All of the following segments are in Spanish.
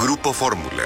Grupo Fórmula.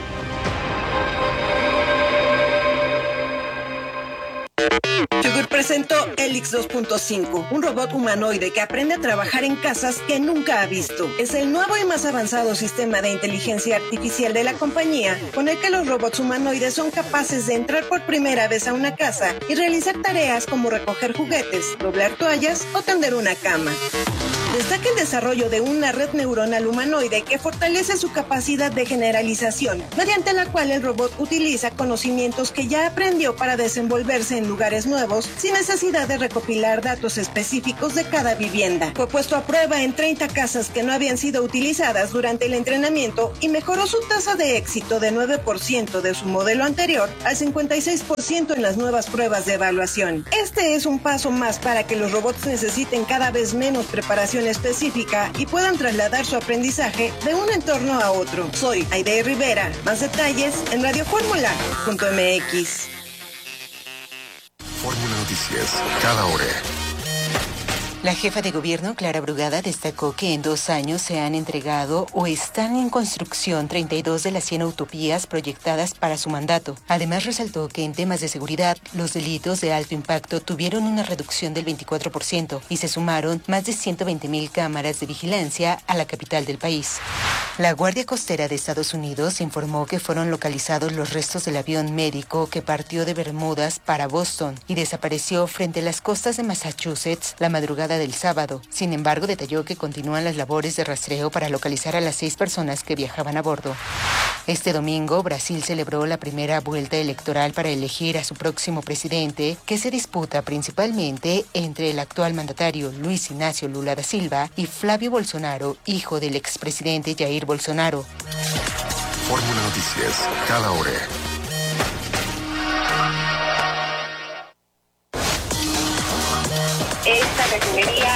Chugur presentó Helix 2.5, un robot humanoide que aprende a trabajar en casas que nunca ha visto. Es el nuevo y más avanzado sistema de inteligencia artificial de la compañía, con el que los robots humanoides son capaces de entrar por primera vez a una casa y realizar tareas como recoger juguetes, doblar toallas o tender una cama. Destaca el desarrollo de una red neuronal humanoide que fortalece su capacidad de generalización, mediante la cual el robot utiliza conocimientos que ya aprendió para desenvolverse en lugares nuevos sin necesidad de recopilar datos específicos de cada vivienda. Fue puesto a prueba en 30 casas que no habían sido utilizadas durante el entrenamiento y mejoró su tasa de éxito de 9% de su modelo anterior al 56% en las nuevas pruebas de evaluación. Este es un paso más para que los robots necesiten cada vez menos preparación específica y puedan trasladar su aprendizaje de un entorno a otro. Soy Aide Rivera. Más detalles en radioformula.mx. Fórmula Noticias, cada hora. La jefa de gobierno, Clara Brugada, destacó que en 2 años se han entregado o están en construcción 32 de las 100 utopías proyectadas para su mandato. Además, resaltó que en temas de seguridad, los delitos de alto impacto tuvieron una reducción del 24% y se sumaron más de 120,000 cámaras de vigilancia a la capital del país. La Guardia Costera de Estados Unidos informó que fueron localizados los restos del avión médico que partió de Bermudas para Boston y desapareció frente a las costas de Massachusetts la madrugada del sábado. Sin embargo, detalló que continúan las labores de rastreo para localizar a las 6 personas que viajaban a bordo. Este domingo, Brasil celebró la primera vuelta electoral para elegir a su próximo presidente, que se disputa principalmente entre el actual mandatario Luis Ignacio Lula da Silva y Flavio Bolsonaro, hijo del expresidente Jair Bolsonaro. Fórmula Noticias, cada hora. Esta refinería.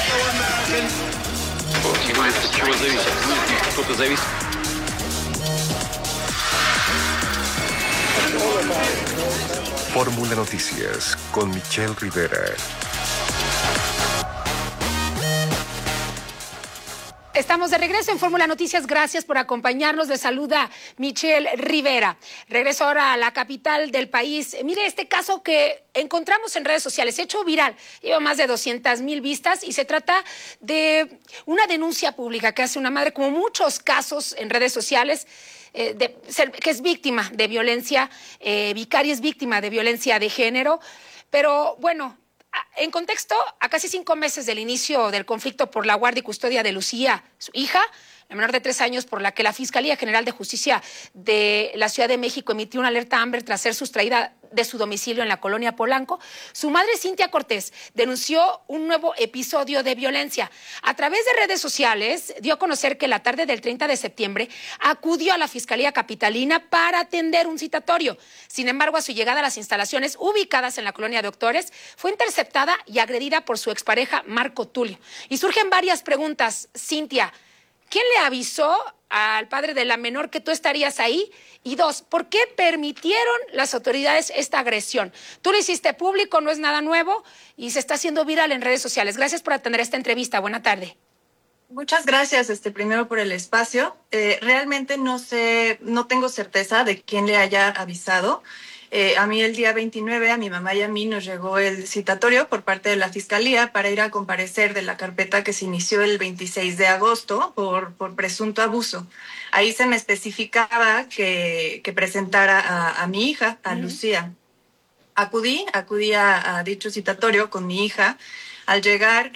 Fórmula Noticias con Michelle Rivera. Estamos de regreso en Fórmula Noticias. Gracias por acompañarnos. Les saluda Michelle Rivera. Regreso ahora a la capital del país. Mire este caso que encontramos en redes sociales, hecho viral. Lleva más de 200,000 vistas y se trata de una denuncia pública que hace una madre, como muchos casos en redes sociales, que es víctima de violencia, vicaria es víctima de violencia de género. Pero bueno, en contexto, a casi 5 meses del inicio del conflicto por la guardia y custodia de Lucía, su hija, la menor de 3 años, por la que la Fiscalía General de Justicia de la Ciudad de México emitió una alerta Amber tras ser sustraída de su domicilio en la colonia Polanco, su madre, Cintia Cortés, denunció un nuevo episodio de violencia. A través de redes sociales, dio a conocer que la tarde del 30 de septiembre acudió a la Fiscalía Capitalina para atender un citatorio. Sin embargo, a su llegada a las instalaciones ubicadas en la colonia Doctores, fue interceptada y agredida por su expareja, Marco Tulio. Y surgen varias preguntas. Cintia, ¿quién le avisó al padre de la menor que tú estarías ahí? Y 2, ¿por qué permitieron las autoridades esta agresión? Tú lo hiciste público, no es nada nuevo y se está haciendo viral en redes sociales. Gracias por atender esta entrevista. Buena tarde. Muchas gracias, primero por el espacio. Realmente no sé, no tengo certeza de quién le haya avisado. A mí el día 29, a mi mamá y a mí nos llegó el citatorio por parte de la Fiscalía para ir a comparecer de la carpeta que se inició el 26 de agosto por presunto abuso. Ahí se me especificaba que presentara a mi hija, a Lucía. Acudí a dicho citatorio con mi hija. Al llegar,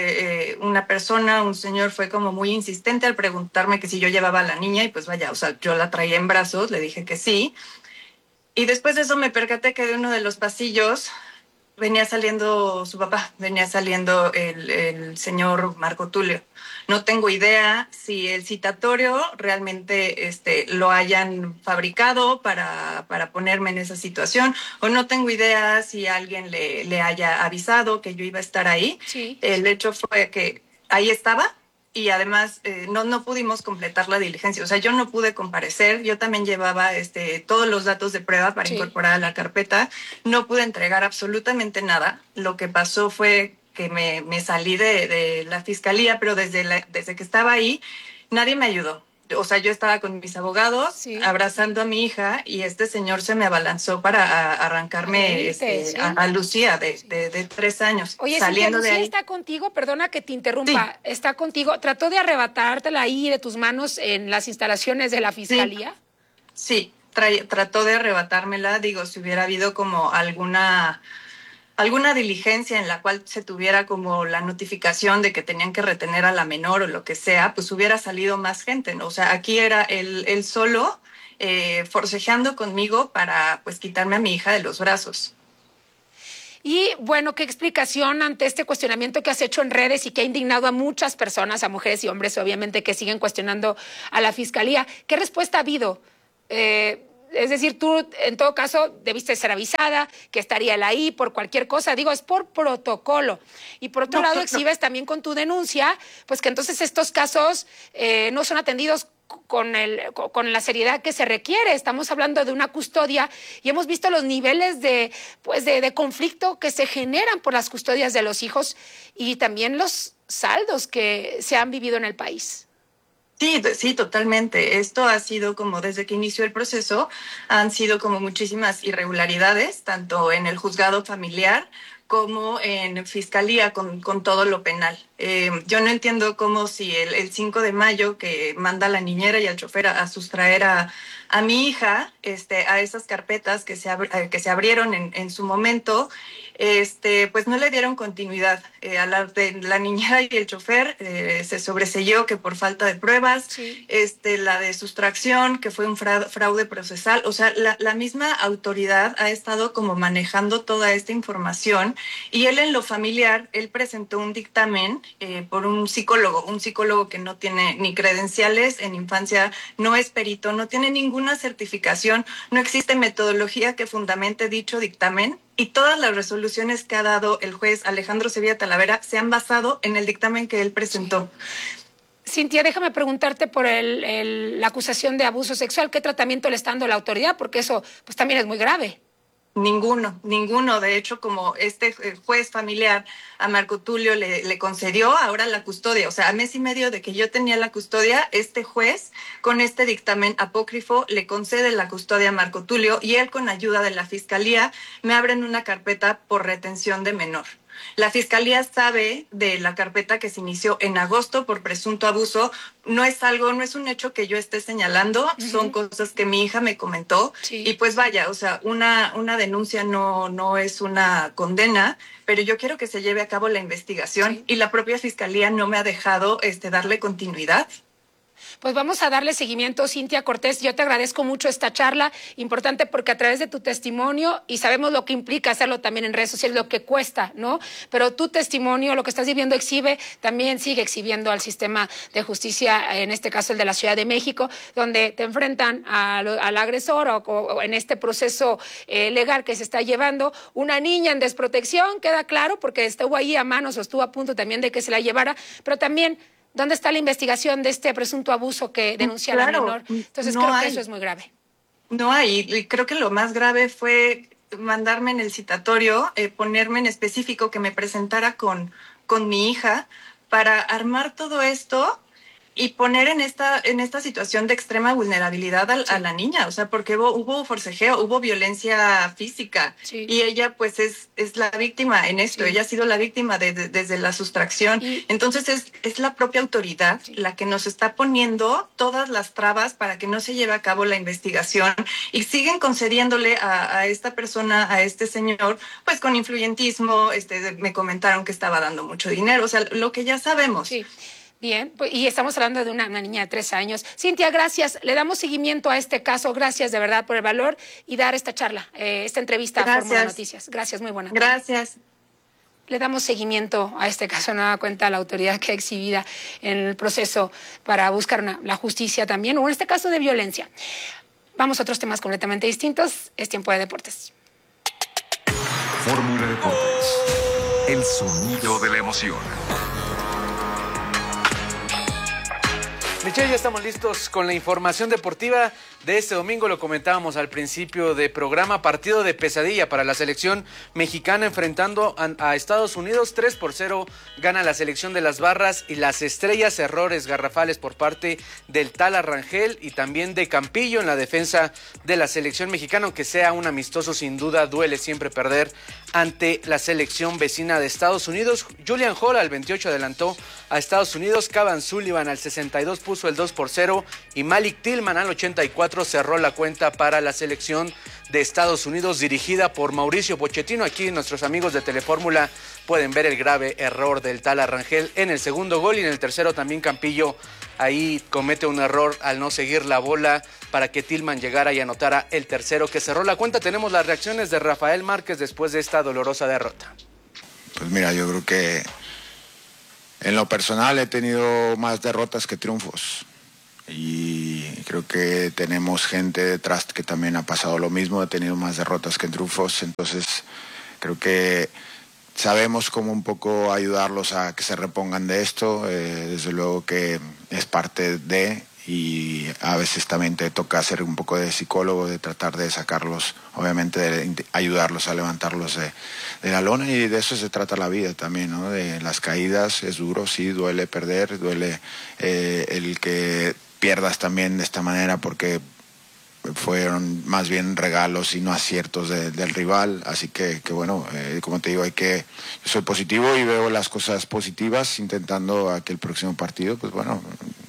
un señor fue como muy insistente al preguntarme que si yo llevaba a la niña y pues vaya, o sea, yo la traía en brazos, le dije que sí. Y después de eso me percaté que de uno de los pasillos venía saliendo su papá, venía saliendo el señor Marco Tulio. No tengo idea si el citatorio realmente lo hayan fabricado para ponerme en esa situación, o no tengo idea si alguien le haya avisado que yo iba a estar ahí. Sí. El hecho fue que ahí estaba. Y además no pudimos completar la diligencia. O sea, yo no pude comparecer. Yo también llevaba todos los datos de prueba para incorporar a la carpeta. No pude entregar absolutamente nada. Lo que pasó fue que me salí de la fiscalía, pero desde que estaba ahí, nadie me ayudó. o sea, yo estaba con mis abogados abrazando a mi hija y este señor se me abalanzó para arrancarme a Lucía de 3 años. Oye, saliendo Cintia, de ahí. ¿Está contigo? Perdona que te interrumpa. Sí. ¿Está contigo? ¿Trató de arrebatártela ahí de tus manos en las instalaciones de la Fiscalía? Sí, trató de arrebatármela. Digo, si hubiera habido como alguna diligencia en la cual se tuviera como la notificación de que tenían que retener a la menor o lo que sea, pues hubiera salido más gente, ¿no? O sea, aquí era él solo forcejeando conmigo para pues quitarme a mi hija de los brazos. Y bueno, ¿qué explicación ante este cuestionamiento que has hecho en redes y que ha indignado a muchas personas, a mujeres y hombres, obviamente, que siguen cuestionando a la Fiscalía? ¿Qué respuesta ha habido? Es decir, tú, en todo caso, debiste ser avisada que estaría él ahí por cualquier cosa. Digo, es por protocolo. Y por otro lado, exhibes también con tu denuncia, pues que entonces estos casos no son atendidos con la seriedad que se requiere. Estamos hablando de una custodia y hemos visto los niveles de conflicto que se generan por las custodias de los hijos y también los saldos que se han vivido en el país. Sí, totalmente. Esto ha sido como desde que inició el proceso, han sido como muchísimas irregularidades, tanto en el juzgado familiar como en fiscalía con todo lo penal. Yo no entiendo cómo si el 5 de mayo que manda a la niñera y al chofer a sustraer a mi hija a esas carpetas que se abrieron en su momento, pues no le dieron continuidad. A la niñera y el chofer se sobreseyó que por falta de pruebas, sí. La de sustracción, que fue un fraude procesal. O sea, la misma autoridad ha estado como manejando toda esta información y él en lo familiar, él presentó un dictamen por un psicólogo que no tiene ni credenciales en infancia, no es perito, no tiene ninguna certificación, no existe metodología que fundamente dicho dictamen y todas las resoluciones que ha dado el juez Alejandro Sevilla Talavera se han basado en el dictamen que él presentó. Cintia, déjame preguntarte por la acusación de abuso sexual. ¿Qué tratamiento le está dando la autoridad? Porque eso pues también es muy grave. Ninguno. De hecho, como este juez familiar a Marco Tulio le concedió ahora la custodia, o sea, a mes y medio de que yo tenía la custodia, este juez con este dictamen apócrifo le concede la custodia a Marco Tulio y él con ayuda de la Fiscalía me abren una carpeta por retención de menor. La Fiscalía sabe de la carpeta que se inició en agosto por presunto abuso. No es un hecho que yo esté señalando, son cosas que mi hija me comentó. Sí. Y pues vaya, o sea, una denuncia no es una condena, pero yo quiero que se lleve a cabo la investigación, sí. Y la propia Fiscalía no me ha dejado darle continuidad. Pues vamos a darle seguimiento, Cintia Cortés. Yo te agradezco mucho esta charla, importante porque a través de tu testimonio, y sabemos lo que implica hacerlo también en redes sociales, lo que cuesta, ¿no? Pero tu testimonio, lo que estás viviendo, también sigue exhibiendo al sistema de justicia, en este caso el de la Ciudad de México, donde te enfrentan al agresor o en este proceso legal que se está llevando. Una niña en desprotección, queda claro, porque estuvo ahí a manos o estuvo a punto también de que se la llevara, pero también ¿dónde está la investigación de este presunto abuso que denuncia la menor? Entonces creo que eso es muy grave. No hay, y creo que lo más grave fue mandarme en el citatorio, ponerme en específico que me presentara con mi hija para armar todo esto y poner en esta situación de extrema vulnerabilidad a la niña, o sea, porque hubo forcejeo, hubo violencia física, sí. Y ella pues es la víctima en esto, sí. Ella ha sido la víctima desde la sustracción, entonces es la propia autoridad, sí. La que nos está poniendo todas las trabas para que no se lleve a cabo la investigación y siguen concediéndole a esta persona, a este señor, pues con influyentismo, me comentaron que estaba dando mucho dinero, o sea, lo que ya sabemos. Sí. Bien, pues, y estamos hablando de una niña de 3 años. Cintia, gracias. Le damos seguimiento a este caso. Gracias de verdad por el valor y dar esta charla, esta entrevista a Fórmula Noticias. Gracias, muy buena. Gracias. Le damos seguimiento a este caso, nueva cuenta a la autoridad que ha exhibida en el proceso para buscar la justicia también, o en este caso de violencia. Vamos a otros temas completamente distintos. Es tiempo de deportes. Fórmula Deportes. El sonido de la emoción. Michelle, ya estamos listos con la información deportiva. de este domingo. Lo comentábamos al principio de programa, partido de pesadilla para la selección mexicana enfrentando a Estados Unidos. 3-0 gana la selección de las Barras y las Estrellas. Errores garrafales por parte del Tala Rangel y también de Campillo en la defensa de la selección mexicana, aunque sea un amistoso, sin duda duele siempre perder ante la selección vecina de Estados Unidos. Julian Hall al 28 adelantó a Estados Unidos, Cavan Sullivan al 62 puso el 2-0 y Malik Tillman al 84 cerró la cuenta para la selección de Estados Unidos dirigida por Mauricio Pochettino. Aquí nuestros amigos de Telefórmula pueden ver el grave error del Tala Rangel en el segundo gol, y en el tercero también Campillo ahí comete un error al no seguir la bola para que Tillman llegara y anotara el tercero que cerró la cuenta. Tenemos las reacciones de Rafael Márquez después de esta dolorosa derrota. Pues mira, yo creo que en lo personal he tenido más derrotas que triunfos. Y creo que tenemos gente detrás que también ha pasado lo mismo, ha tenido más derrotas que triunfos. Entonces creo que sabemos cómo un poco ayudarlos a que se repongan de esto. Desde luego que es parte de, y a veces también te toca hacer un poco de psicólogo, de tratar de sacarlos, obviamente de ayudarlos a levantarlos de la lona, y de eso se trata la vida también, ¿no? De las caídas. Es duro, sí, duele perder, duele el que pierdas también de esta manera, porque fueron más bien regalos y no aciertos del rival. Así que bueno, como te digo, yo soy positivo y veo las cosas positivas, intentando a que el próximo partido, pues bueno,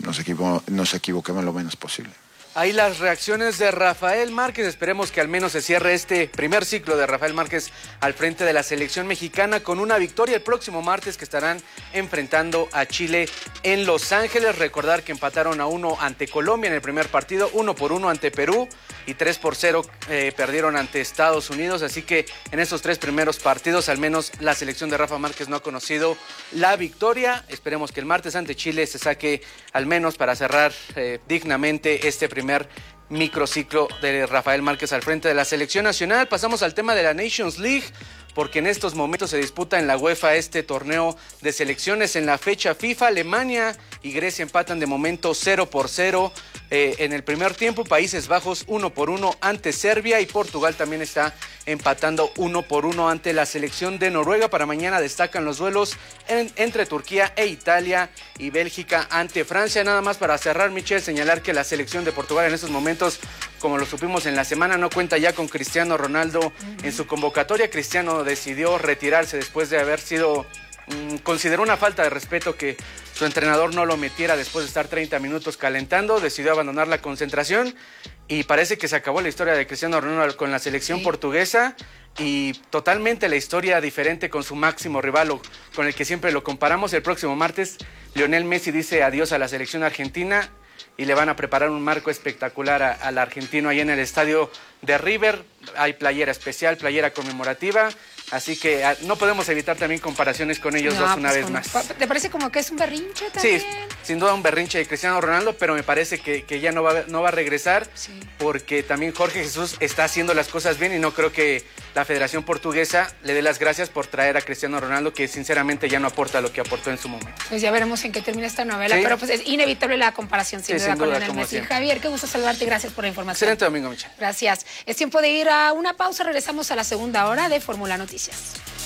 nos equivoquemos lo menos posible. Ahí las reacciones de Rafael Márquez. Esperemos que al menos se cierre este primer ciclo de Rafael Márquez al frente de la selección mexicana con una victoria el próximo martes, que estarán enfrentando a Chile en Los Ángeles. Recordar que empataron a 1 ante Colombia en el primer partido, 1-1 ante Perú y 3-0 perdieron ante Estados Unidos. Así que en estos 3 primeros partidos al menos la selección de Rafa Márquez no ha conocido la victoria. Esperemos que el martes ante Chile se saque al menos para cerrar dignamente este primer microciclo de Rafael Márquez al frente de la selección nacional. Pasamos al tema de la Nations League, porque en estos momentos se disputa en la UEFA este torneo de selecciones. En la fecha FIFA, Alemania y Grecia empatan de momento 0-0 en el primer tiempo. Países Bajos 1-1 ante Serbia, y Portugal también está empatando 1-1 ante la selección de Noruega. Para mañana destacan los duelos entre Turquía e Italia y Bélgica ante Francia. Nada más para cerrar, Michelle, señalar que la selección de Portugal en estos momentos, como lo supimos en la semana, no cuenta ya con Cristiano Ronaldo en su convocatoria. Cristiano decidió retirarse después de haber sido... consideró una falta de respeto que su entrenador no lo metiera después de estar 30 minutos calentando. Decidió abandonar la concentración y parece que se acabó la historia de Cristiano Ronaldo con la selección portuguesa, y totalmente la historia diferente con su máximo rival, con el que siempre lo comparamos. El próximo martes Lionel Messi dice adiós a la selección argentina y le van a preparar un marco espectacular al argentino ahí en el estadio de River. Hay playera especial, playera conmemorativa, así que no podemos evitar también comparaciones con ellos dos una vez más. ¿Te parece como que es un berrinche también? Sí, sin duda un berrinche de Cristiano Ronaldo, pero me parece que ya no va a regresar, porque también Jorge Jesús está haciendo las cosas bien, y no creo que la Federación Portuguesa le dé las gracias por traer a Cristiano Ronaldo, que sinceramente ya no aporta lo que aportó en su momento. Pues ya veremos en qué termina esta novela, pero pues es inevitable la comparación sin duda con Lionel Messi. Javier, qué gusto saludarte y gracias por la información. Excelente domingo, Michelle. Gracias. Es tiempo de ir a una pausa, regresamos a la segunda hora de Fórmula Noticias.